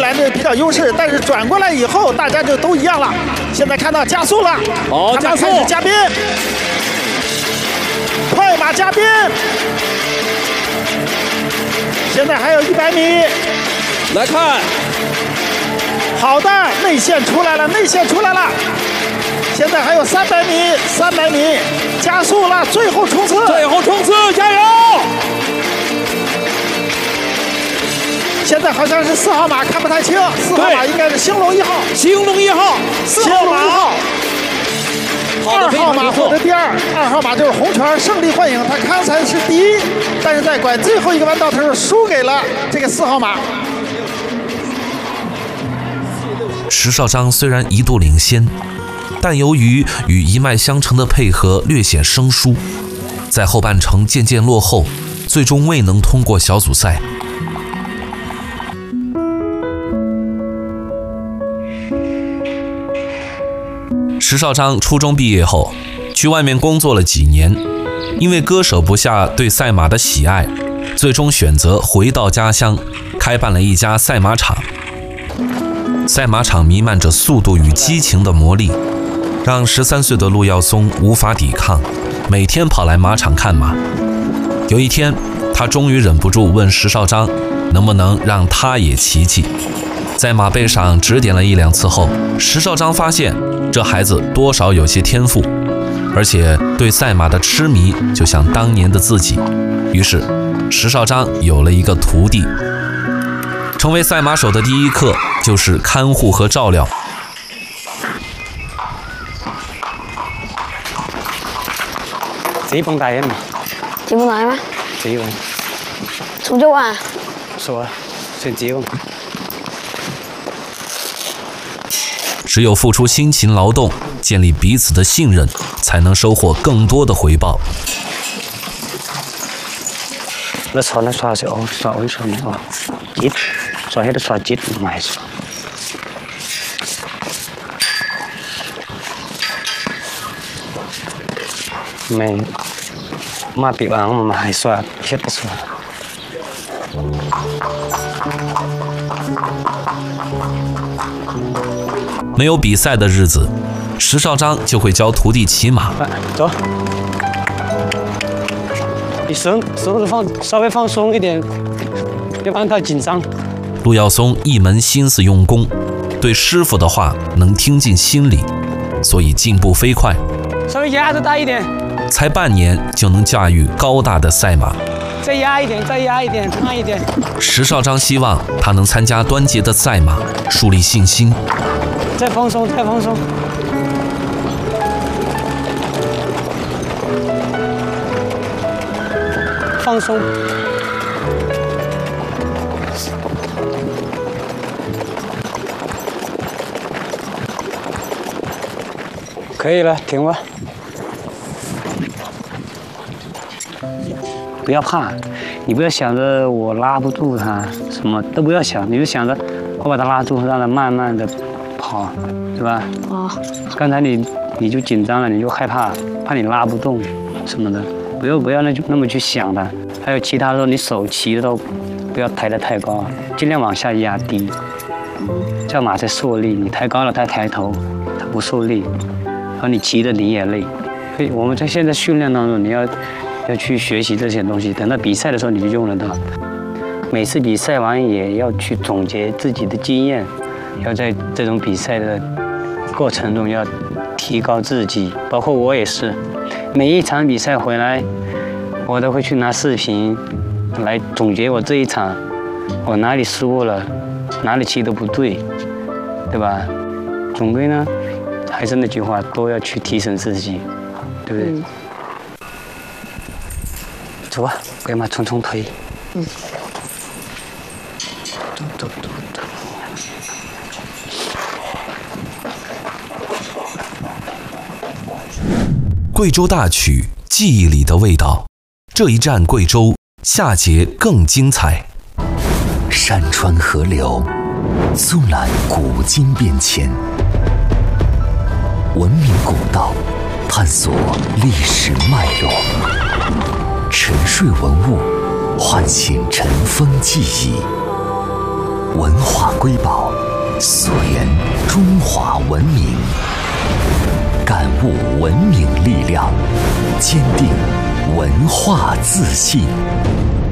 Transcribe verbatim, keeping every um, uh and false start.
然这比较优势，但是转过来以后大家就都一样了。现在看到加速了， 好，加速， 开始加鞭，快马加鞭。现在还有一百米， 来看， 好的，内线出来了，内线出来了。现在还有三百米，三百米，加速了，最后冲刺， 最后冲刺，加油！ 现在好像是四号马，看不太清，四号马应该是兴隆一号， 兴隆一号， 兴隆一号。二号马获得第二，二号马就是红圈胜利幻影，他刚才是第一，但是在拐最后一个弯道的时候输给了这个四号马。 石少章虽然一度领先，但由于与一脉相承的配合略显生疏，在后半程渐渐落后，最终未能通过小组赛。石少章初中毕业后，去外面工作了几年，因为割舍不下对赛马的喜爱，最终选择回到家乡，开办了一家赛马场。赛马场弥漫着速度与激情的魔力，让十三岁的陆耀松无法抵抗，每天跑来马场看马。有一天，他终于忍不住问石少章，能不能让他也骑骑。在马背上指点了一两次后，石少章发现这孩子多少有些天赋，而且对赛马的痴迷就像当年的自己。于是，石少章有了一个徒弟。成为赛马手的第一课就是看护和照料。 這幫大嘅嘛？ 這幫大咩？ 這個。 從足啊？ 熟啊，算這個。 只有付出辛勤勞動，建立彼此的信任，才能收穫更多的回報。 你刷你刷就我刷我刷你哦，節刷喺度刷節唔係刷。ไม่มาปีอ่างมันมาให้刷เฮ็ดบ่刷。 没有比赛的日子，石少章就会教徒弟骑马。 走，你绳绳子放稍微放松一点，别让太紧张。 陆耀松一门心思用功，对师傅的话能听进心里，所以进步飞快。 稍微压着大一点。 才半年就能驾驭高大的赛马。 再压一点，再压一点，慢一点。 石少章希望他能参加端节的赛马，树立信心。 再放松，再放松。放松。可以了，停吧。不要怕，你不要想着我拉不住他，什么都不要想，你就想着我把他拉住，让他慢慢的跑，是吧？哦。刚才你你就紧张了，你就害怕，怕你拉不动什么的，不要不要那那么去想的。还有其他的，你手骑的都不要抬得太高，尽量往下压低，这样马才受力。你抬高了，它抬头，它不受力，然后你骑的你也累。所以我们在现在训练当中，你要。要去学习这些东西，等到比赛的时候你就用得到。每次比赛完也要去总结自己的经验，要在这种比赛的过程中要提高自己。包括我也是，每一场比赛回来，我都会去拿视频来总结我这一场，我哪里失误了，哪里骑得不对，对吧？总归呢，还是那句话，都要去提升自己，对不对？嗯，走吧，给马冲冲腿。嗯。走走走走。 贵州大曲，记忆里的味道。这一站贵州，下节更精彩。 山川河流，纵览古今变迁，文明古道，探索历史脉络。沉睡文物，唤醒尘封记忆。 文化瑰宝，溯源中华文明，感悟文明力量，坚定文化自信。